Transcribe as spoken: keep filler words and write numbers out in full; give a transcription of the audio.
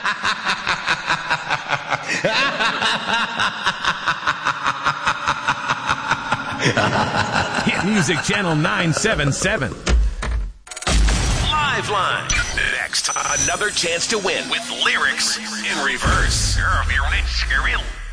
Hit Music Channel nine seven seven. Liveline. Next, another chance to win with lyrics in reverse. You're, you're